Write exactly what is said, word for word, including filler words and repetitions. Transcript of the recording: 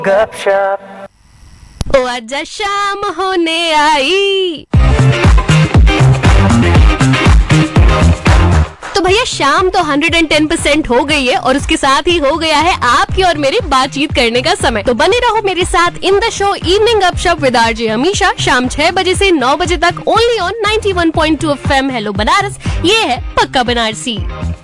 गपशप ओ आजा शाम होने आई। तो भैया शाम तो एक सौ दस परसेंट हो गई है और उसके साथ ही हो गया है आपकी और मेरी बातचीत करने का समय। तो बने रहो मेरे साथ इन द शो इवनिंग गपशप विद आरजे हमेशा शाम छह बजे से नौ बजे तक only on ninety one point two FM. Hello Banaras, ये है पक्का बनारसी।